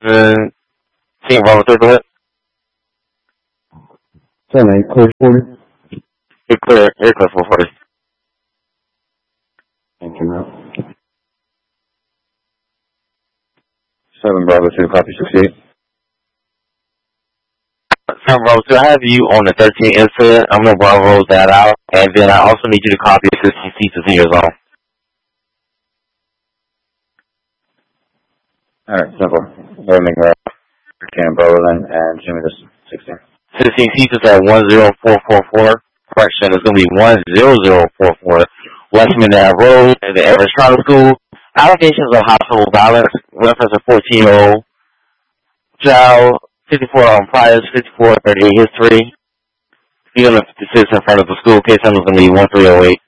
Team Bravo 3, go ahead. 7-8, clear 40. You're clear 440. Thank you, Matt. 7 Bravo 2, copy 68. 7 Bravo 2, I have you on the 13 incident. I'm going to Bravo that out. And then I also need you to copy 15 seats in your zone. Alright, simple. Learning Cam Bravo then, and show me this 16. 15 seats is at 10444. Correction, it's going to be 10044. Westman Ave Road at the Everett Charter School. Allegations of household violence. Reference a 14-year-old child. 54 on priors, 54, 38 history. You're going to sit in front of the school. Case number is going to be 1308.